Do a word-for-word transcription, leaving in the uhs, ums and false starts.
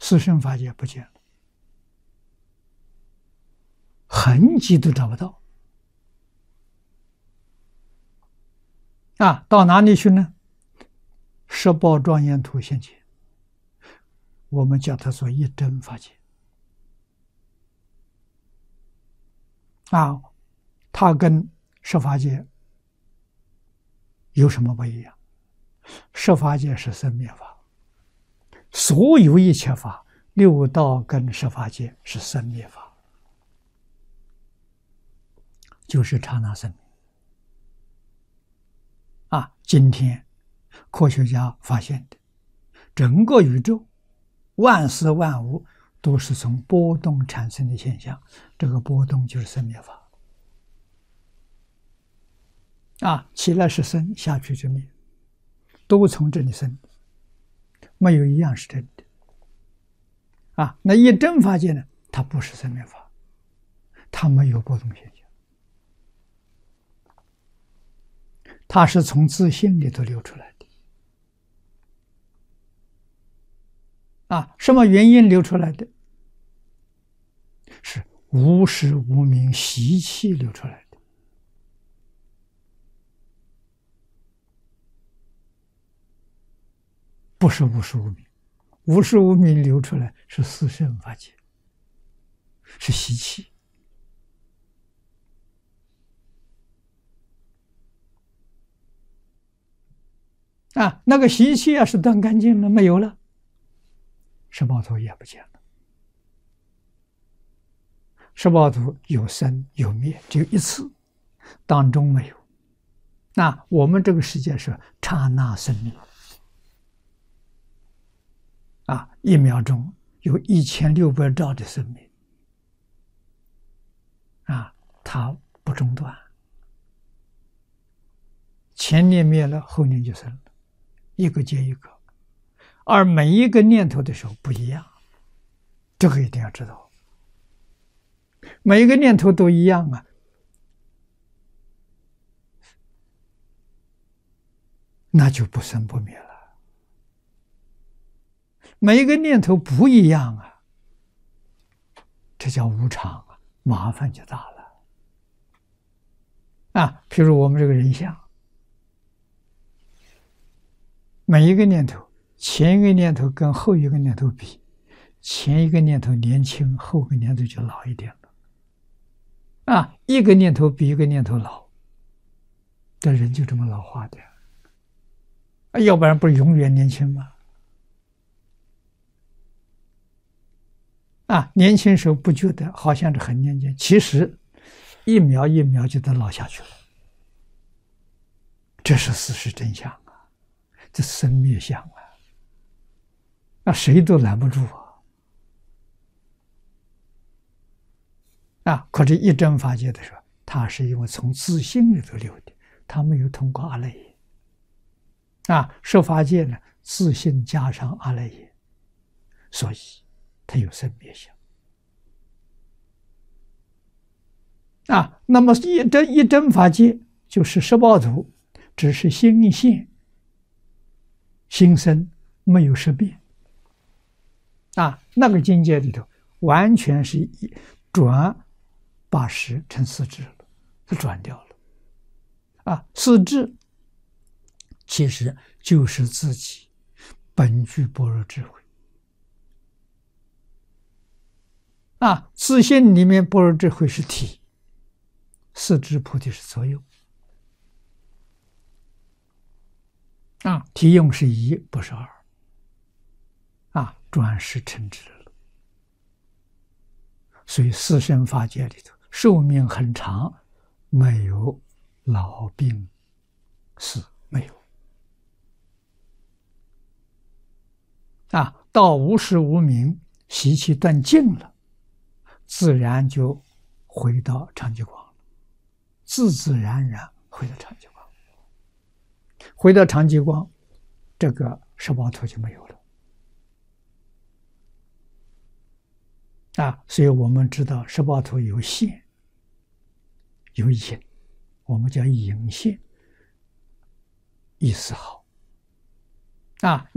四圣法界不见了，痕迹都找不到。啊，到哪里去呢？十宝庄严图现前，我们叫它做一真法界。啊，它跟十法界有什么不一样？十法界是生灭法，所有一切法，六道跟十法界是生灭法，就是刹那生命。啊，今天科学家发现的，整个宇宙万事万物都是从波动产生的现象，这个波动就是生灭法。啊，起来是生，下去就灭，都从这里生，没有一样是真的。啊，那一真法界呢？它不是生灭法，它没有波动现象，它是从自性里头流出来的。啊，什么原因流出来的？是无始无明习气流出来的。不是无始无明，无始无明流出来是四圣法界，是习气。啊，那个习气啊是断干净了，没有了，十宝图也不见了。十宝图有生有灭，只有一次，当中没有。那我们这个世界是刹那生灭。啊，一秒钟有一千六百兆的生命，啊，它不中断，前念灭了，后念就生了，一个接一个，而每一个念头的时候不一样，这个一定要知道。每一个念头都一样啊，那就不生不灭了。每一个念头不一样啊，这叫无常啊，麻烦就大了。啊，譬如我们这个人相，每一个念头，前一个念头跟后一个念头比，前一个念头年轻，后一个念头就老一点了。啊，一个念头比一个念头老，这人就这么老化的，啊，要不然不是永远年轻吗？啊，年轻时候不觉得好像是很年轻，其实一秒一秒就得老下去了。这是事实真相啊，这生灭相啊，那谁都拦不住啊！啊，可是一真法界的时候，它是因为从自性里头流的，它没有通过阿赖耶。啊，十法界呢，自性加上阿赖耶，所以它有生灭相。啊，那么一真一真法界就是十报图，只是心现心生，没有识变。啊，那个境界里头完全是一转八识成四智了，它转掉了。啊，四智其实就是自己本具般若智慧。啊，自性里面般若智慧是体，四智菩提是作用。啊，体用是一，不是二。啊，转世成智了。所以四圣法界里头，寿命很长，没有老病死，没有。啊，到无始无明，习气断尽了，自然就回到常寂光了，自自然然回到常寂光，回到常寂光，这个十报图就没有了。啊，所以我们知道十报图有现有隐，我们叫隐现，意思好。啊。